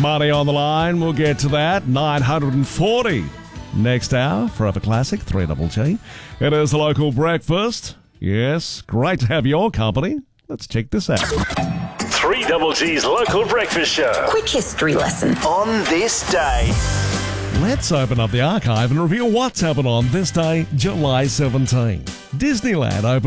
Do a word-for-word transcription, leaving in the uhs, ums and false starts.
Money on the line. We'll get to that. nine hundred forty. Next hour, Forever Classic, three Double G. It is the local breakfast. Yes, great to have your company. Let's check this out. three Double G's local breakfast show. Quick history lesson. On this day. Let's open up the archive and reveal what's happened on this day, July seventeenth. Disneyland opened